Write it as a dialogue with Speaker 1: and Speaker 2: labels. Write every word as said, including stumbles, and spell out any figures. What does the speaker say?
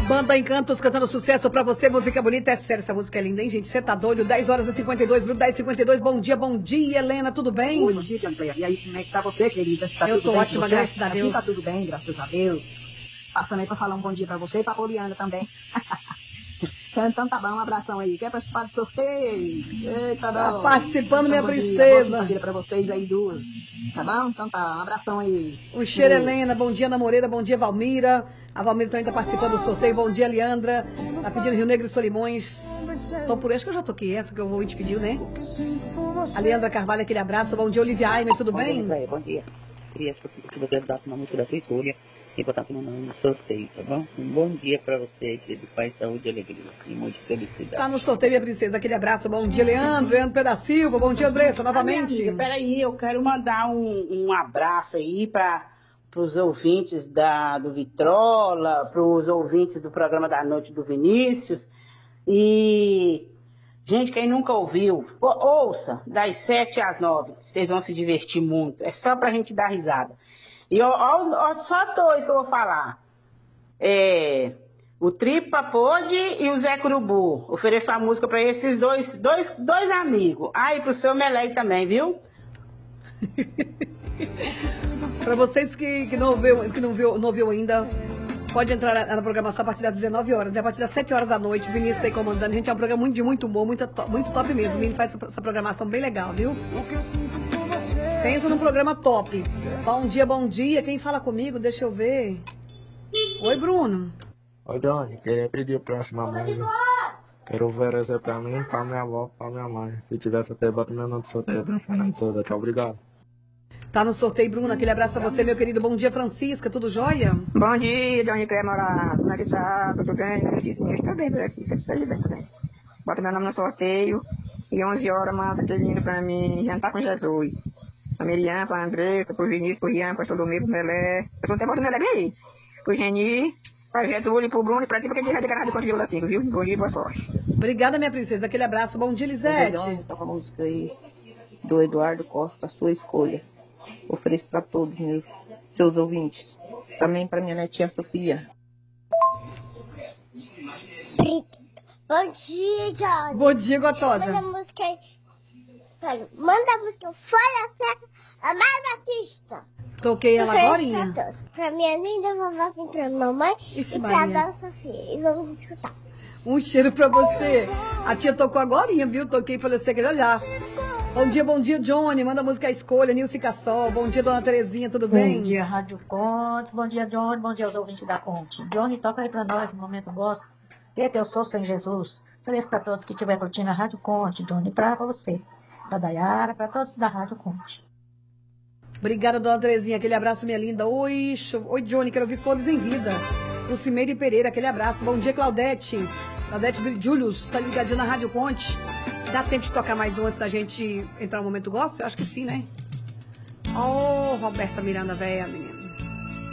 Speaker 1: Banda Encantos cantando sucesso pra você, música bonita. É sério, essa música é linda, hein, gente? Você tá doido? dez horas e cinquenta e dois, Bruno, dez e cinquenta e dois. Bom dia, bom dia, Helena, tudo bem?
Speaker 2: Oi, bom dia, Tia Andréia. E aí, como é que tá você, querida? Tá
Speaker 1: Eu
Speaker 2: tudo
Speaker 1: tô
Speaker 2: bem
Speaker 1: ótima, graças a Deus.
Speaker 2: Aqui tá tudo bem, graças a Deus. Passando aí pra falar um bom dia pra você e pra Poliana também. Então tá bom, um abração aí. Quer participar do sorteio? Eita,
Speaker 1: Tá
Speaker 2: não.
Speaker 1: participando,
Speaker 2: então,
Speaker 1: minha
Speaker 2: bom
Speaker 1: princesa.
Speaker 2: Dia, pra vocês aí duas. Tá bom? Então tá, um abração aí.
Speaker 1: O cheiro, Helena. Bom dia, Namoreira. Bom dia, Valmira. A Valmira também tá participando do sorteio. Bom dia, Leandra. Tá pedindo Rio Negro e Solimões. Tô por acho que eu já toquei essa que eu vou te pedir, né? A Leandra Carvalho, aquele abraço. Bom dia, Olivia Aimer, tudo bem?
Speaker 3: Bom dia, bom dia. Queria que você ajudasse uma música da sua escolha e botasse meu nome no sorteio, tá bom? Um bom dia pra você, de paz, saúde e alegria. E muita felicidade.
Speaker 1: Tá no sorteio, minha princesa. Aquele abraço. Bom dia, Leandro. Leandro Pedro da Silva. Bom dia, Andressa, novamente.
Speaker 4: Amiga, peraí, eu quero mandar um, um abraço aí para os ouvintes da, do Vitrola, para os ouvintes do programa da noite do Vinícius. E, gente, quem nunca ouviu, ouça, das sete às nove. Vocês vão se divertir muito. É só pra gente dar risada. E ó, ó, ó, só dois que eu vou falar. É, o Tripa Pode e o Zé Curubu. Ofereço a música para esses dois, dois, dois amigos. Ah, e pro seu Melé também, viu?
Speaker 1: Para vocês que, que, não, ouviu, que não, viu, não ouviu ainda, pode entrar na, na programação a partir das dezenove horas. E a partir das sete horas da noite, o Vinícius aí comandando. A gente é um programa muito, de muito humor, muito, muito top mesmo. O Vini faz essa, essa programação bem legal, viu? Pensa num programa top. Bom dia, bom dia. Quem fala comigo? Deixa eu ver. Oi, Bruno.
Speaker 5: Oi, Johnny. Queria pedir a próxima música. Quero oferecer pra mim, pra minha avó, pra minha mãe. Se tivesse até, bota meu nome de sorteio pra Fernando Souza. Tchau, obrigado.
Speaker 1: Tá no sorteio, Bruno. Aquele abraço a você, meu querido. Bom dia, Francisca. Tudo jóia?
Speaker 6: Bom dia, Johnny Cremoraço. Como é que tá? Tudo bem? Eu disse, eu estou bem por aqui. Eu estou bem também. Bota meu nome no sorteio. E onze horas manda aquele lindo pra mim jantar com Jesus. Pra Miriam, pra Andressa, pro Vinícius, pro Rian, pra todo mundo, pro Melé. Eu só até boto o Melé bem aí. Pro Geni, pra Getúlio, pro Bruno e pra ti, porque a gente vai ter canal de Conte cinco, viu? Bom dia e boa sorte.
Speaker 1: Obrigada, minha princesa. Aquele abraço. Bom dia, Lisete.
Speaker 3: Tá com a música aí do Eduardo Costa, a sua escolha. Ofereço pra todos, meus, seus ouvintes. Também pra minha netinha Sofia.
Speaker 7: Bom dia, Johnny.
Speaker 1: Bom dia, Gotosa.
Speaker 7: Manda a música aí. Manda a música Folha Seca, a Mara Batista.
Speaker 1: Toquei ela agorinha.
Speaker 7: Pra, pra minha linda vovozinha, pra mamãe
Speaker 1: Isso,
Speaker 7: e
Speaker 1: Maria.
Speaker 7: pra Dona Sofia. E vamos escutar.
Speaker 1: Um cheiro pra você. A tia tocou agorinha, viu? Toquei e falei, você quer olhar. Bom dia, bom dia, Johnny. Manda a música à escolha, Nilce Cassol. Bom dia, Dona Terezinha, tudo bem?
Speaker 8: Bom dia, Rádio Conte. Bom dia, Johnny. Bom dia aos ouvintes da Conte. Johnny, toca aí pra nós, no momento gosto. Que que eu sou sem Jesus? Ofereço pra todos que estiver curtindo a Rádio Conte, Johnny. Pra você, pra Dayara, pra todos da Rádio Conte.
Speaker 1: Obrigada, Dona Terezinha. Aquele abraço, minha linda. Oi, cho... Oi, Johnny. Quero ouvir Flores em Vida. O Cimeire Pereira, aquele abraço. Bom dia, Claudete. Claudete Julius, tá ligadinho na Rádio Conte. Dá tempo de tocar mais um antes da gente entrar no momento gospel? Eu acho que sim, né? Oh, Roberta Miranda, velha, menina.